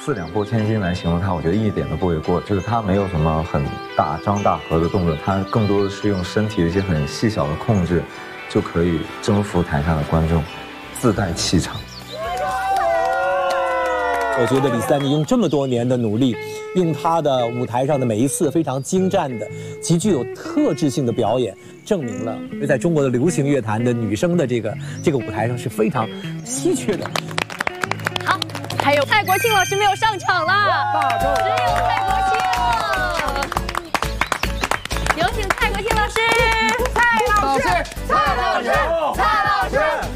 四两拨千斤来形容她，我觉得一点都不为过。就是她没有什么很大张大合的动作，她更多的是用身体的一些很细小的控制，就可以征服台下的观众，自带气场。 我觉得李三妮用这么多年的努力，用她的舞台上的每一次非常精湛的、极具有特质性的表演，证明了在中国的流行乐坛的女生的这个舞台上是非常稀缺的。 好，还有蔡国庆老师没有上场了，只有蔡国庆，有请蔡国庆老师。 蔡老师，蔡老师，蔡老师。